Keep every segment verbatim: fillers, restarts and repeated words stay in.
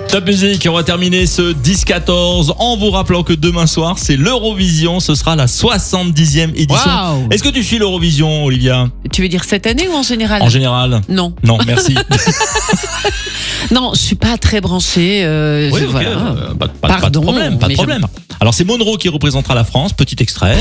Top musique, on va terminer ce dix quatorze en vous rappelant que demain soir c'est l'Eurovision, ce sera la soixante-dixième édition. Wow. Est-ce que tu suis l'Eurovision, Olivia? Tu veux dire cette année ou en général? En général. Non. Non, merci. Non, je suis pas très branchée. Euh, Oui, je- ok, voilà. euh, pas, pas- Pardon, pas de problème, pas de mais problème. Alors c'est Monroe qui représentera la France, petit extrait.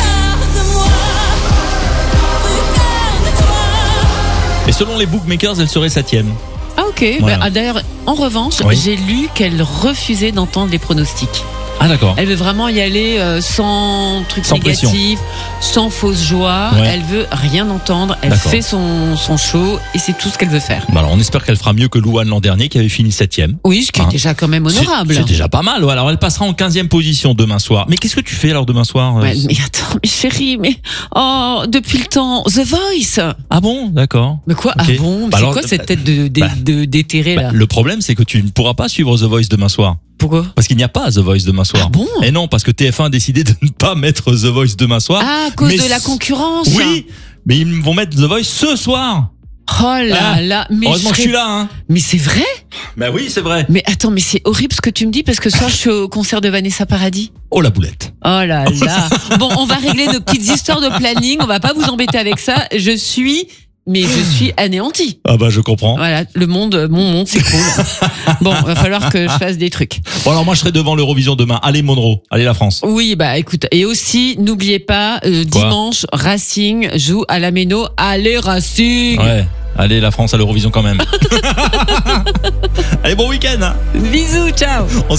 Et selon les bookmakers, elle serait septième. Ah ok. Voilà. Bah, ah, d'ailleurs, en revanche, Oui. j'ai lu qu'elle refusait d'entendre les pronostics. Ah d'accord. Elle veut vraiment y aller euh, sans trucs Sans négatifs, sans fausse joie. Ouais. Elle veut rien entendre. Elle D'accord. fait son, son show et c'est tout ce qu'elle veut faire. Bah alors on espère qu'elle fera mieux que Louane l'an dernier qui avait fini septième. Oui, ce qui Hein. est déjà quand même honorable. C'est c'est déjà pas mal. Ouais. Alors elle passera en quinzième position demain soir. Mais qu'est-ce que tu fais alors demain soir euh, Ouais, mais attends, mais chérie, mais oh, depuis le temps, The Voice. Ah bon, d'accord. Mais quoi? Ok. Ah bon? Bah C'est alors, quoi cette tête de de- bah, de- d'éthéré Bah, là? le problème c'est que tu ne pourras pas suivre The Voice demain soir. Pourquoi? Parce qu'il n'y a pas The Voice demain soir. Ah bon? Et non, parce que T F un a décidé de ne pas mettre The Voice demain soir. Ah, à cause Mais de la c- concurrence. Oui, mais ils vont mettre The Voice ce soir. Oh là Ah, là, mais Heureusement que je serais- suis là. Hein. Mais c'est vrai? Bah oui, c'est vrai. Mais attends, mais c'est horrible ce que tu me dis parce que ce soir je suis au concert de Vanessa Paradis. Oh la boulette. Oh là là. Bon, on va régler nos petites histoires de planning. On va pas vous embêter avec ça. Je suis, mais je suis anéantie. Ah bah je comprends. Voilà, le monde, mon monde s'écroule. Bon, va falloir que je fasse des trucs. Bon alors moi je serai devant l'Eurovision demain. Allez Monroe, allez la France. Oui, bah écoute, et aussi n'oubliez pas euh, Quoi dimanche Racing joue à la Méno. Allez Racing. Ouais. Allez la France à l'Eurovision quand même. Allez bon week-end. Hein. Bisous, ciao. On se